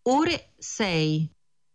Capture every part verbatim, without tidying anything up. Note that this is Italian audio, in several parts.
ore sei.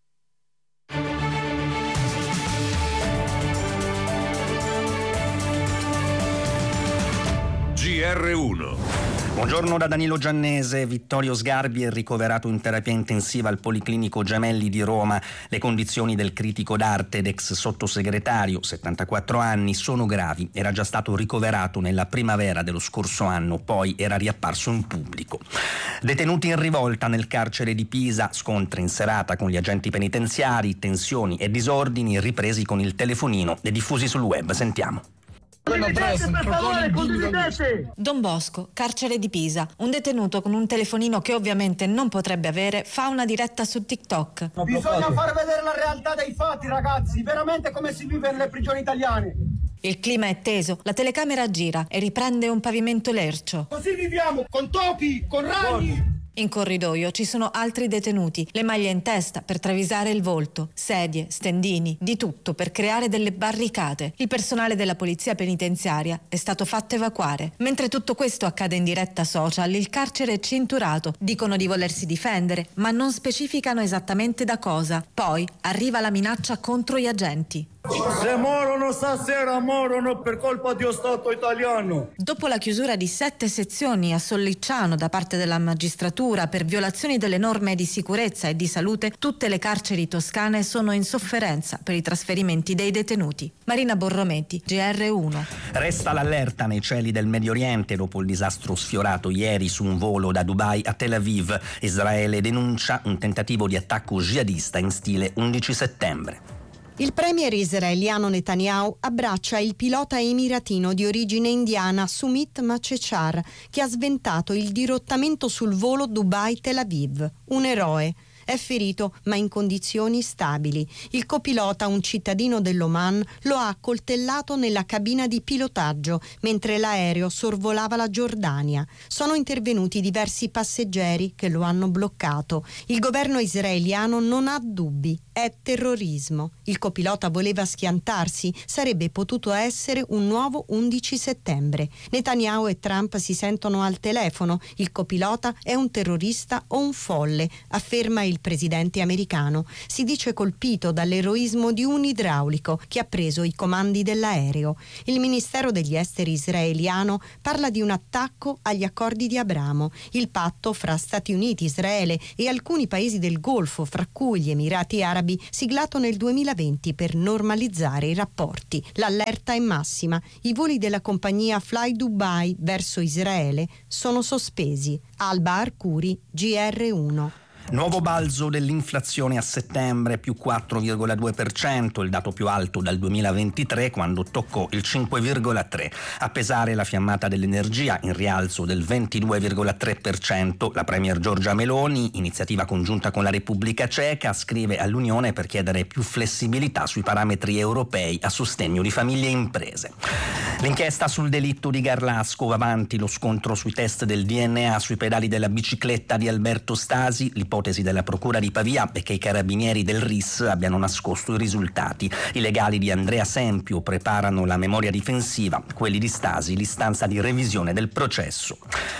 G R uno. Buongiorno da Danilo Giannese. Vittorio Sgarbi è ricoverato in terapia intensiva al Policlinico Gemelli di Roma. Le condizioni del critico d'arte ed ex sottosegretario, settantaquattro anni, sono gravi. Era già stato ricoverato nella primavera dello scorso anno, poi era riapparso in pubblico. Detenuti in rivolta nel carcere di Pisa, scontri in serata con gli agenti penitenziari, tensioni e disordini ripresi con il telefonino e diffusi sul web. Sentiamo. Condividete, per favore, condividete! Don Bosco, carcere di Pisa. Un detenuto con un telefonino che ovviamente non potrebbe avere fa una diretta su TikTok. Bisogna far vedere la realtà dei fatti, ragazzi, veramente come si vive nelle prigioni italiane. Il clima è teso, la telecamera gira e riprende un pavimento lercio. Così viviamo, con topi, con ragni. In corridoio ci sono altri detenuti, le maglie in testa per travisare il volto, sedie, stendini, di tutto per creare delle barricate. Il personale della polizia penitenziaria è stato fatto evacuare. Mentre tutto questo accade in diretta social, il carcere è cinturato. Dicono di volersi difendere, ma non specificano esattamente da cosa. Poi arriva la minaccia contro gli agenti. Se morono stasera, morono per colpa di Stato italiano. Dopo la chiusura di sette sezioni a Sollicciano da parte della magistratura per violazioni delle norme di sicurezza e di salute, tutte le carceri toscane sono in sofferenza per i trasferimenti dei detenuti. Marina Borrometti, G R uno. Resta l'allerta nei cieli del Medio Oriente dopo il disastro sfiorato ieri su un volo da Dubai a Tel Aviv. Israele denuncia un tentativo di attacco jihadista in stile undici settembre. Il premier israeliano Netanyahu abbraccia il pilota emiratino di origine indiana Sumit Macechar, che ha sventato il dirottamento sul volo Dubai-Tel Aviv. Un eroe. È ferito ma in condizioni stabili. Il copilota, un cittadino dell'Oman, lo ha accoltellato nella cabina di pilotaggio mentre l'aereo sorvolava la Giordania. Sono intervenuti diversi passeggeri che lo hanno bloccato. Il governo israeliano non ha dubbi. È terrorismo. Il copilota voleva schiantarsi. Sarebbe potuto essere un nuovo undici settembre. Netanyahu e Trump si sentono al telefono. Il copilota è un terrorista o un folle, afferma il presidente americano. Si dice colpito dall'eroismo di un idraulico che ha preso i comandi dell'aereo. Il Ministero degli Esteri israeliano parla di un attacco agli accordi di Abramo, il patto fra Stati Uniti, Israele e alcuni paesi del Golfo, fra cui gli Emirati Arabi, siglato nel duemilaventi per normalizzare i rapporti. L'allerta è massima. I voli della compagnia Fly Dubai verso Israele sono sospesi. Alba Arcuri, G R uno. Nuovo balzo dell'inflazione a settembre, più quattro virgola due per cento, il dato più alto dal duemilaventitré, quando toccò il cinque virgola tre. A pesare la fiammata dell'energia, in rialzo del ventidue virgola tre per cento. La premier Giorgia Meloni, iniziativa congiunta con la Repubblica Ceca, scrive all'Unione per chiedere più flessibilità sui parametri europei a sostegno di famiglie e imprese. L'inchiesta sul delitto di Garlasco, va avanti lo scontro sui test del D N A sui pedali della bicicletta di Alberto Stasi. L'ipotesi della procura di Pavia è che i carabinieri del R I S abbiano nascosto i risultati. I legali di Andrea Sempio preparano la memoria difensiva, quelli di Stasi l'istanza di revisione del processo.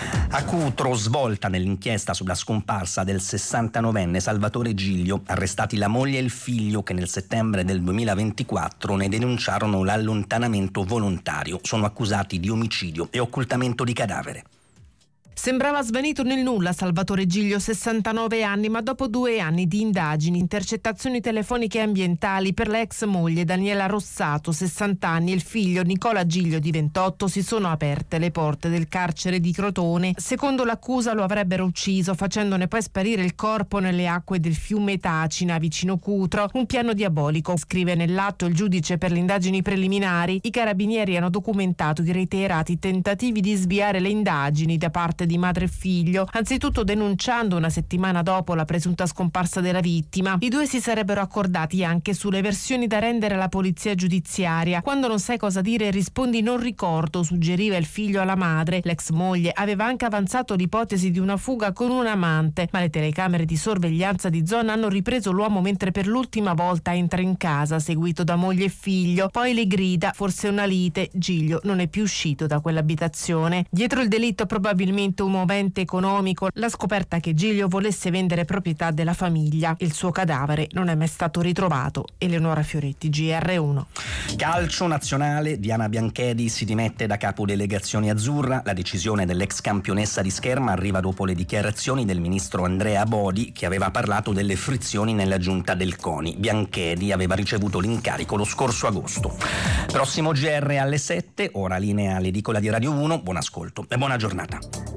A Cutro, svolta nell'inchiesta sulla scomparsa del sessantanovenne Salvatore Giglio, arrestati la moglie e il figlio che nel settembre del duemilaventiquattro ne denunciarono l'allontanamento volontario. Sono accusati di omicidio e occultamento di cadavere. Sembrava svanito nel nulla Salvatore Giglio, sessantanove anni, ma dopo due anni di indagini, intercettazioni telefoniche e ambientali per la ex moglie Daniela Rossato, sessanta anni, e il figlio Nicola Giglio di ventotto, si sono aperte le porte del carcere di Crotone. Secondo l'accusa lo avrebbero ucciso, facendone poi sparire il corpo nelle acque del fiume Tacina, vicino Cutro. Un piano diabolico, scrive nell'atto il giudice per le indagini preliminari. I carabinieri hanno documentato i reiterati tentativi di sviare le indagini da parte di madre e figlio, anzitutto denunciando una settimana dopo la presunta scomparsa della vittima. I due si sarebbero accordati anche sulle versioni da rendere alla polizia giudiziaria. Quando non sai cosa dire rispondi non ricordo, suggeriva il figlio alla madre. L'ex moglie aveva anche avanzato l'ipotesi di una fuga con un amante, ma le telecamere di sorveglianza di zona hanno ripreso l'uomo mentre per l'ultima volta entra in casa seguito da moglie e figlio. Poi le grida, forse una lite, Giglio non è più uscito da quell'abitazione. Dietro il delitto probabilmente sicuramente un movente economico la scoperta che Giglio volesse vendere proprietà della famiglia. Il suo cadavere non è mai stato ritrovato. Eleonora Fioretti, G R uno. Calcio nazionale, Diana Bianchedi si dimette da capo delegazione azzurra. La decisione dell'ex campionessa di scherma arriva dopo le dichiarazioni del ministro Andrea Bodi, che aveva parlato delle frizioni nella giunta del CONI. Bianchedi aveva ricevuto l'incarico lo scorso agosto. Prossimo G R alle sette, ora linea all'edicola di Radio uno. Buon ascolto e buona giornata.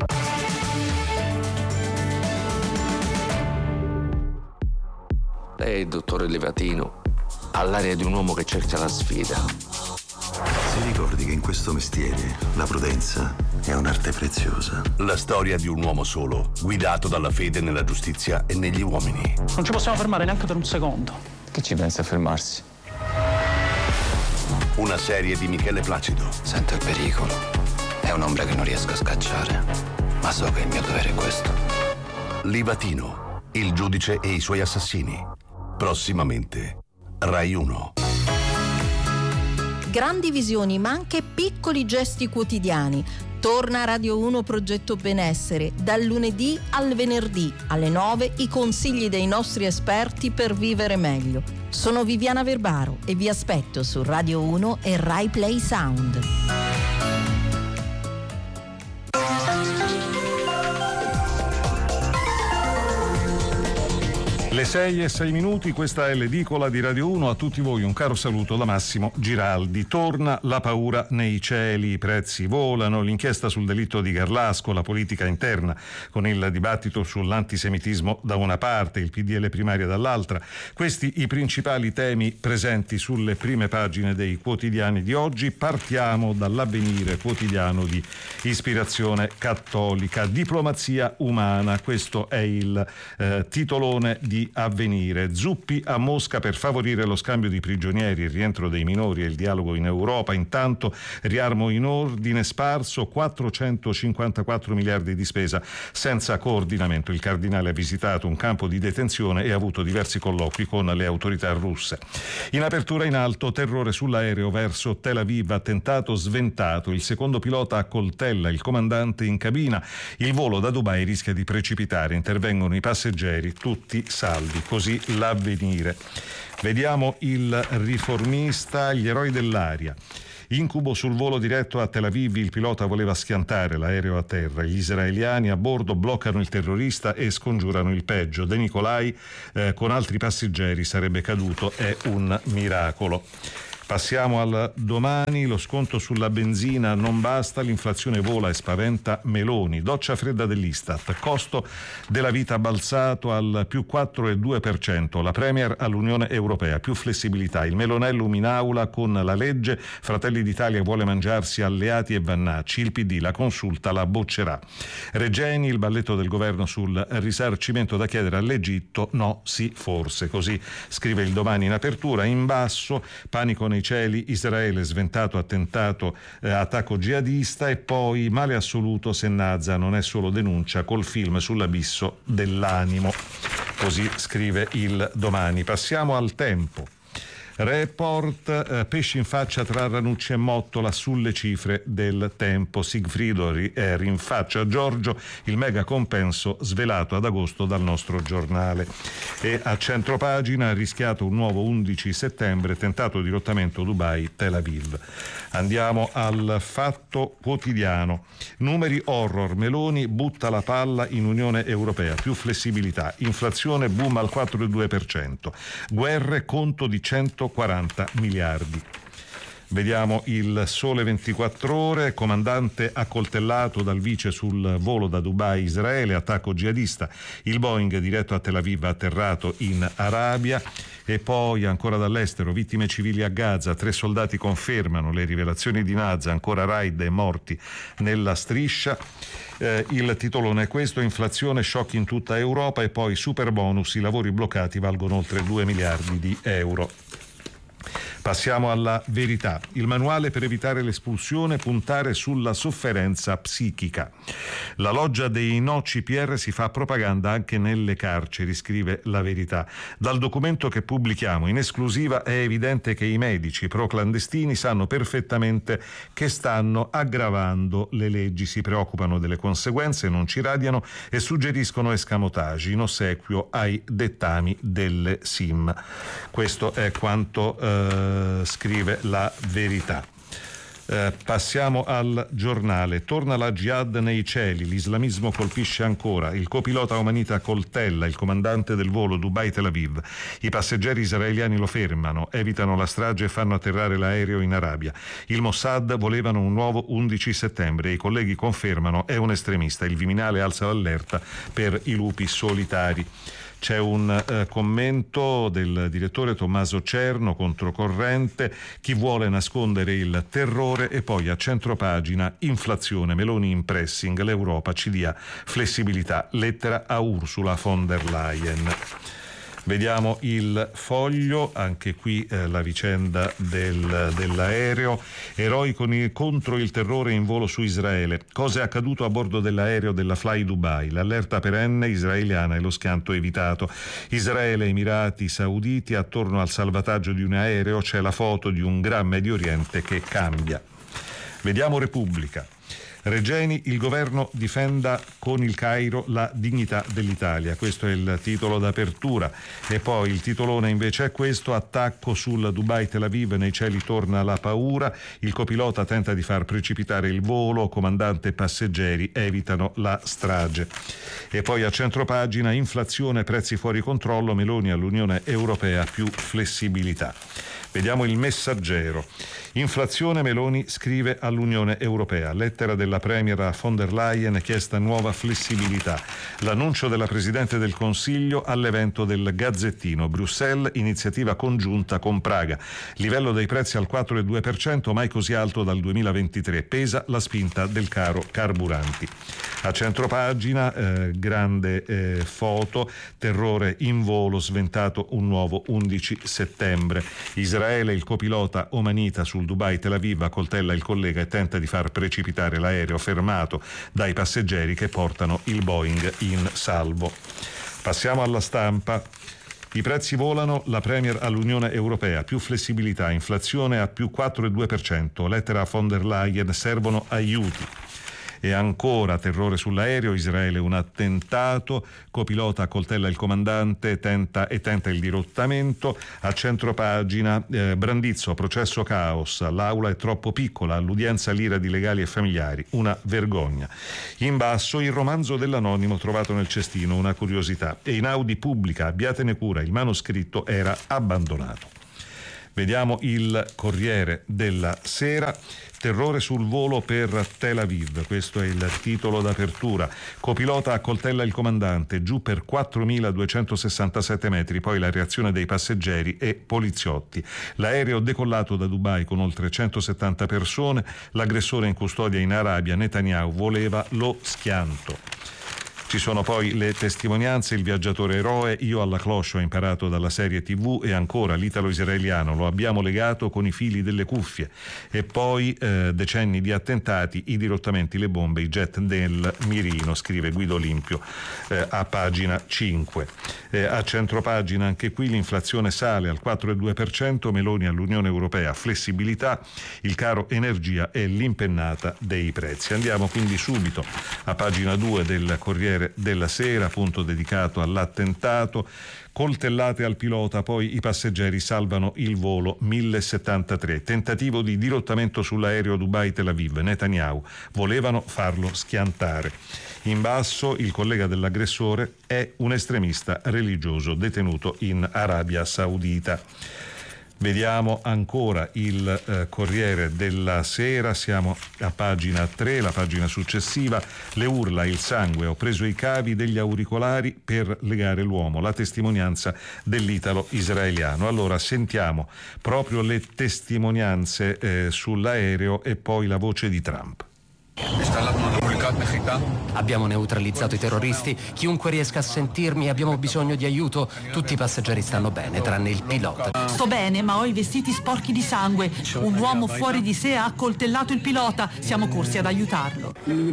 Lei, dottore Livatino, ha l'aria di un uomo che cerca la sfida. Si ricordi che in questo mestiere la prudenza è un'arte preziosa. La storia di un uomo solo, guidato dalla fede nella giustizia e negli uomini. Non ci possiamo fermare neanche per un secondo. Chi ci pensa a fermarsi? Una serie di Michele Placido. Sento il pericolo. È un'ombra che non riesco a scacciare, ma so che il mio dovere è questo. Livatino, il giudice e i suoi assassini. Prossimamente, Rai uno. Grandi visioni, ma anche piccoli gesti quotidiani. Torna a Radio uno Progetto Benessere, dal lunedì al venerdì alle nove, i consigli dei nostri esperti per vivere meglio. Sono Viviana Verbaro e vi aspetto su Radio uno e Rai Play Sound. Le sei e sei minuti, questa è l'edicola di Radio uno. A tutti voi un caro saluto da Massimo Giraldi. Torna la paura nei cieli, i prezzi volano, l'inchiesta sul delitto di Garlasco, la politica interna con il dibattito sull'antisemitismo da una parte, il P D L primaria dall'altra. Questi i principali temi presenti sulle prime pagine dei quotidiani di oggi. Partiamo dall'Avvenire, quotidiano di ispirazione cattolica. Diplomazia umana, questo è il eh, titolone di Avvenire. Zuppi a Mosca per favorire lo scambio di prigionieri, il rientro dei minori e il dialogo in Europa. Intanto riarmo in ordine sparso, quattrocentocinquantaquattro miliardi di spesa senza coordinamento. Il cardinale ha visitato un campo di detenzione e ha avuto diversi colloqui con le autorità russe. In apertura in alto, terrore sull'aereo verso Tel Aviv, attentato sventato, il secondo pilota accoltella il comandante in cabina, il volo da Dubai rischia di precipitare, intervengono i passeggeri, tutti salvi. Così l'Avvenire. Vediamo il Riformista, gli eroi dell'aria. Incubo sul volo diretto a Tel Aviv, il pilota voleva schiantare l'aereo a terra, gli israeliani a bordo bloccano il terrorista e scongiurano il peggio. De Nicolai eh, con altri passeggeri sarebbe caduto, è un miracolo. Passiamo al Domani, lo sconto sulla benzina non basta, l'inflazione vola e spaventa Meloni. Doccia fredda dell'Istat, costo della vita balzato al più quattro virgola due per cento, la Premier all'Unione Europea, più flessibilità, il Melonellum in aula con la legge, Fratelli d'Italia vuole mangiarsi alleati e Vannacci, il P D la consulta la boccerà. Regeni, il balletto del governo sul risarcimento da chiedere all'Egitto, no, sì, forse, così scrive il Domani in apertura. In basso, panico nei cieli, Israele sventato attentato, eh, attacco jihadista, e poi male assoluto se Naza non è solo denuncia, col film sull'abisso dell'animo, così scrive il Domani. Passiamo al Tempo. Report, eh, pesci in faccia tra Ranucci e Mottola sulle cifre del Tempo. Sigfrido ri, eh, rinfaccia a Giorgio il mega compenso svelato ad agosto dal nostro giornale. E a centropagina, rischiato un nuovo undici settembre, tentato dirottamento Dubai-Tel Aviv. Andiamo al Fatto Quotidiano. Numeri horror, Meloni butta la palla in Unione Europea, più flessibilità, inflazione boom al quattro virgola due per cento, guerre conto di centoquaranta miliardi. Vediamo il Sole ventiquattro Ore, comandante accoltellato dal vice sul volo da Dubai Israele, attacco jihadista, il Boeing diretto a Tel Aviv atterrato in Arabia. E poi ancora dall'estero, vittime civili a Gaza, tre soldati confermano le rivelazioni di Naza, ancora raid e morti nella striscia. Eh, il titolone è questo, inflazione, shock in tutta Europa, e poi super bonus, i lavori bloccati valgono oltre due miliardi di euro. Passiamo alla Verità. Il manuale per evitare l'espulsione, puntare sulla sofferenza psichica. La loggia dei no C P R si fa propaganda anche nelle carceri, scrive La Verità. Dal documento che pubblichiamo in esclusiva è evidente che i medici pro-clandestini sanno perfettamente che stanno aggravando le leggi, si preoccupano delle conseguenze, non ci radiano e suggeriscono escamotage in ossequio ai dettami delle S I M. Questo è quanto eh, scrive La Verità. Eh, passiamo al Giornale. Torna la jihad nei cieli, l'islamismo colpisce ancora, il copilota omanita coltella il comandante del volo Dubai-Tel Aviv, i passeggeri israeliani lo fermano, evitano la strage e fanno atterrare l'aereo in Arabia. Il Mossad volevano un nuovo undici settembre e i colleghi confermano è un estremista, il Viminale alza l'allerta per i lupi solitari. C'è un eh, commento del direttore Tommaso Cerno, controcorrente, chi vuole nascondere il terrore, e poi a centropagina inflazione, Meloni in pressing, l'Europa ci dia flessibilità, lettera a Ursula von der Leyen. Vediamo il Foglio, anche qui eh, la vicenda del, dell'aereo, eroi con il, contro il terrore in volo su Israele, cosa è accaduto a bordo dell'aereo della Fly Dubai, l'allerta perenne israeliana e lo schianto evitato. Israele, Emirati Sauditi, attorno al salvataggio di un aereo c'è la foto di un gran Medio Oriente che cambia. Vediamo Repubblica. Regeni, il governo difenda con il Cairo la dignità dell'Italia. Questo è il titolo d'apertura. E poi il titolone invece è questo: attacco sul Dubai-Tel Aviv, nei cieli torna la paura, il copilota tenta di far precipitare il volo, comandante e passeggeri evitano la strage. E poi a centropagina, inflazione, prezzi fuori controllo, Meloni all'Unione Europea più flessibilità. Vediamo il Messaggero. Inflazione, Meloni scrive all'Unione Europea. Lettera della Premier von der Leyen, chiesta nuova flessibilità. L'annuncio della Presidente del Consiglio all'evento del Gazzettino. Bruxelles, iniziativa congiunta con Praga. Livello dei prezzi al quattro virgola due per cento, mai così alto dal duemilaventitré. Pesa la spinta del caro carburanti. A centropagina, eh, grande eh, foto, terrore in volo, sventato un nuovo undici settembre. Israele, il copilota omanita sul Dubai-Tel Aviv accoltella il collega e tenta di far precipitare l'aereo fermato dai passeggeri che portano il Boeing in salvo. Passiamo alla Stampa. I prezzi volano, la Premier all'Unione Europea, più flessibilità, inflazione a più quattro virgola due per cento, lettera a von der Leyen, servono aiuti. E ancora terrore sull'aereo, Israele un attentato, copilota accoltella il comandante tenta e tenta il dirottamento. A centropagina, eh, Brandizzo, processo caos, l'aula è troppo piccola, all'udienza l'ira di legali e familiari, una vergogna. In basso il romanzo dell'anonimo trovato nel cestino, una curiosità. E in Audi pubblica, abbiatene cura, il manoscritto era abbandonato. Vediamo il Corriere della Sera. Terrore sul volo per Tel Aviv, questo è il titolo d'apertura. Copilota accoltella il comandante, giù per quattromiladuecentosessantasette metri, poi la reazione dei passeggeri e poliziotti. L'aereo decollato da Dubai con oltre centosettanta persone, l'aggressore in custodia in Arabia, Netanyahu voleva lo schianto. Ci sono poi le testimonianze, il viaggiatore eroe, io alla cloche ho imparato dalla serie tivù, e ancora l'italo-israeliano, lo abbiamo legato con i fili delle cuffie. E poi eh, decenni di attentati, i dirottamenti, le bombe, i jet del mirino, scrive Guido Limpio eh, a pagina cinque. Eh, a centropagina anche qui l'inflazione sale al quattro virgola due per cento, Meloni all'Unione Europea, flessibilità, il caro energia e l'impennata dei prezzi. Andiamo quindi subito a pagina due del Corriere della Sera, punto dedicato all'attentato. Coltellate al pilota, poi i passeggeri salvano il volo mille settantatré. Tentativo di dirottamento sull'aereo Dubai-Tel Aviv. Netanyahu volevano farlo schiantare. In basso il collega dell'aggressore è un estremista religioso detenuto in Arabia Saudita. Vediamo ancora il eh, Corriere della Sera, siamo a pagina tre, la pagina successiva, le urla, il sangue, ho preso i cavi degli auricolari per legare l'uomo, la testimonianza dell'italo israeliano. Allora sentiamo proprio le testimonianze eh, sull'aereo e poi la voce di Trump. Está el comunicado Abbiamo neutralizzato i terroristi. Chiunque riesca a sentirmi, abbiamo bisogno di aiuto. Tutti i passeggeri stanno bene, tranne il pilota. Sto bene, ma ho i vestiti sporchi di sangue. Un uomo fuori di sé ha accoltellato il pilota. Siamo corsi ad aiutarlo.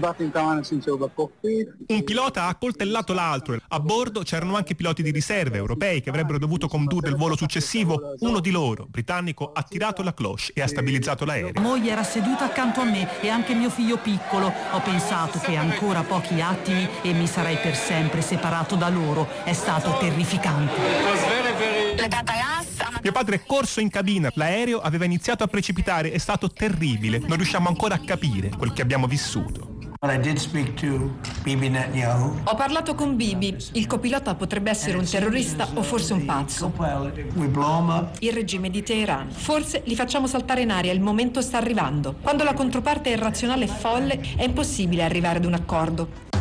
Un pilota ha accoltellato l'altro. A bordo c'erano anche piloti di riserva europei che avrebbero dovuto condurre il volo successivo. Uno di loro, britannico, ha tirato la cloche e ha stabilizzato l'aereo. La moglie era seduta accanto a me e anche mio figlio piccolo. Ho pensato che ancora pochi attimi e mi sarei per sempre separato da loro. È stato terrificante. Mio padre è corso in cabina. L'aereo aveva iniziato a precipitare. È stato terribile. Non riusciamo ancora a capire quel che abbiamo vissuto. Ho parlato con Bibi. Il copilota potrebbe essere un terrorista o forse un pazzo. Il regime di Teheran. Forse li facciamo saltare in aria, il momento sta arrivando. Quando la controparte è irrazionale e folle, è impossibile arrivare ad un accordo.